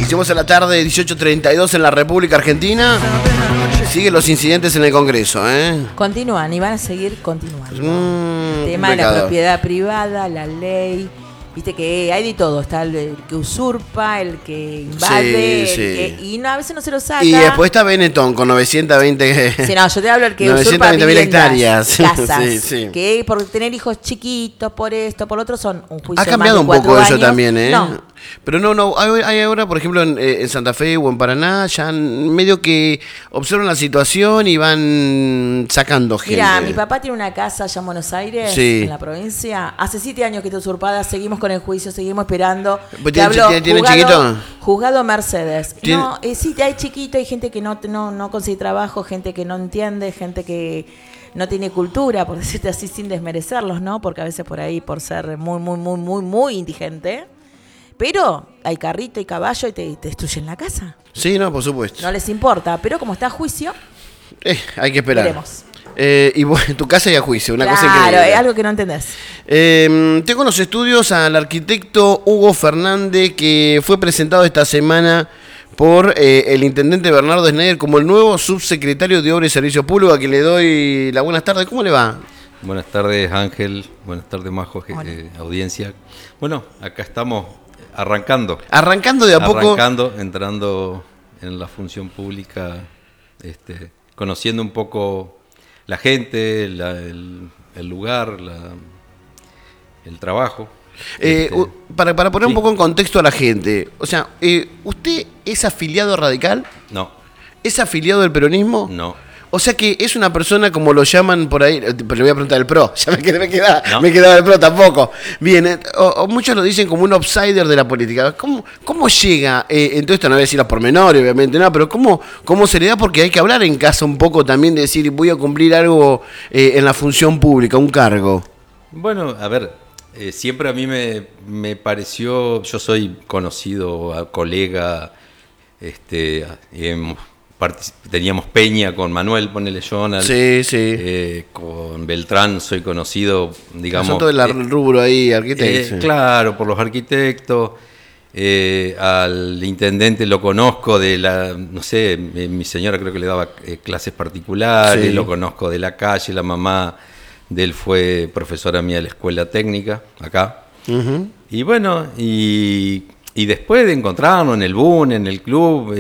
Hicimos a la tarde 18:32 en la República Argentina. Siguen los incidentes en el Congreso, Continúan y van a seguir continuando. El tema de la complicado. propiedad privada, la ley. Viste que hay de todo. Está el que usurpa, el que invade. Sí. Y no, a veces no se lo saca. Y después está Benetton con 920. Sí, no, yo te hablo del que usurpa 920.000 viviendas, hectáreas. casas. Sí. Que por tener hijos chiquitos, por esto, por lo otro, son un juicio Ha de cambiado un más de poco 4 eso años. también, No. Pero no, hay ahora, por ejemplo, en Santa Fe o en Paraná, ya medio que observan la situación y van sacando gente. Mira, mi papá tiene una casa allá en Buenos Aires, Sí. en la provincia. Hace 7 años que está usurpada, seguimos con el juicio, seguimos esperando. Pues Te hablo, ¿tiene juzgado, chiquito? Juzgado Mercedes. ¿Tiene? No, sí, hay chiquito, hay gente que no consigue trabajo, gente que no entiende, gente que no tiene cultura, por decirte así, sin desmerecerlos, ¿no? Porque a veces por ahí, por ser muy indigente. Pero hay carrito y caballo y te destruyen la casa. Sí, no, por supuesto. No les importa, pero como está a juicio, Hay que esperar. veremos. Y bueno, en tu casa hay a juicio, una cosa Claro, increíble. es algo que no entendés. Tengo en los estudios al arquitecto Hugo Fernández, que fue presentado esta semana por el intendente Bernardo Schneider como el nuevo subsecretario de Obras y Servicios Públicos, a quien le doy las buenas tardes. ¿Cómo le va? Buenas tardes, Ángel. Buenas tardes, Majo, audiencia. Bueno, acá estamos arrancando Arrancando de a poco. Entrando en la función pública, conociendo un poco la gente, el lugar, el trabajo. Para poner un Sí. poco en contexto a la gente, o sea, ¿usted es afiliado radical? No, ¿Es afiliado del peronismo? no. O sea que es una persona como lo llaman por ahí, pero le voy a preguntar el PRO, ya No. me quedaba el PRO tampoco. Bien, o muchos lo dicen como un outsider de la política. ¿Cómo llega, entonces esto no voy a decir los pormenores, obviamente, no, pero cómo se le da? Porque hay que hablar en casa un poco también de decir, voy a cumplir algo en la función pública, un cargo. Bueno, a ver, siempre a mí me pareció, yo soy conocido, colega, teníamos Peña con Manuel, ponele Jonal. Sí. Con Beltrán soy conocido, digamos. Son todo el rubro ahí, arquitecto. Sí. Claro, por los arquitectos. Al intendente lo conozco no sé, mi señora creo que le daba clases particulares, Sí. lo conozco de la calle, la mamá de él fue profesora mía de la escuela técnica, acá. Uh-huh. Y bueno, y después de encontrarnos en el BUN, en el club,